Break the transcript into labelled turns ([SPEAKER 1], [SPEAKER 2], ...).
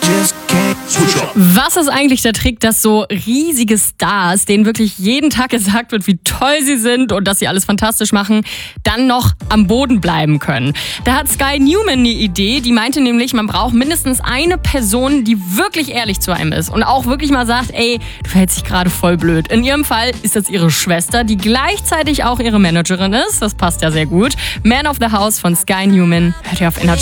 [SPEAKER 1] Was ist eigentlich der Trick, dass so riesige Stars, denen wirklich jeden Tag gesagt wird, wie toll sie sind und dass sie alles fantastisch machen, dann noch am Boden bleiben können? Da hat Sky Newman eine Idee, die meinte nämlich, man braucht mindestens eine Person, die wirklich ehrlich zu einem ist und auch wirklich mal sagt, ey, du verhältst dich gerade voll blöd. In ihrem Fall ist das ihre Schwester, die gleichzeitig auch ihre Managerin ist. Das passt ja sehr gut. Man of the House von Sky Newman hört ihr auf Energy.